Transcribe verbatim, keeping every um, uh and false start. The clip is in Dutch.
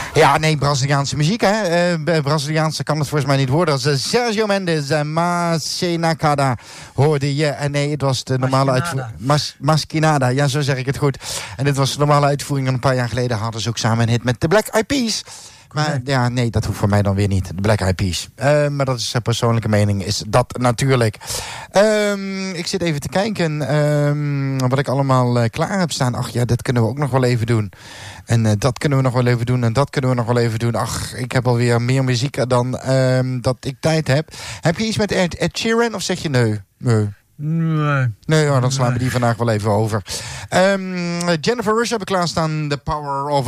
Ja, nee, Braziliaanse muziek, hè. Uh, Braziliaanse kan het volgens mij niet worden. Dat is Sergio Mendes, uh, Machinacada hoorde je. En nee, het was de normale uitvoering. Mas, Masquinada, ja, zo zeg ik het goed. En dit was de normale uitvoering. En een paar jaar geleden hadden ze ook samen een hit met de Black Eyed Peas. Maar ja, nee, dat hoeft voor mij dan weer niet. De Black Eyed Peas. Uh, maar dat is een persoonlijke mening, is dat natuurlijk. Um, ik zit even te kijken um, wat ik allemaal uh, klaar heb staan. Ach ja, dat kunnen we ook nog wel even doen. En uh, dat kunnen we nog wel even doen. En dat kunnen we nog wel even doen. Ach, ik heb alweer meer muziek dan um, dat ik tijd heb. Heb je iets met Ed, Ed Sheeran of zeg je nee? Nee. Nee. Nee, oh, dan slaan we die vandaag wel even over. Um, Jennifer Rush hebben klaarstaan. The Power of